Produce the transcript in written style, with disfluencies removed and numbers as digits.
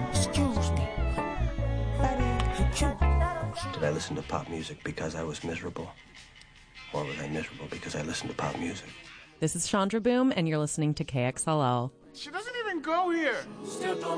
Excuse me. Did I listen to pop music because I was miserable? Or was I miserable because I listened to pop music? This is Chandra Boom, and you're listening to KXLL. She doesn't even go here.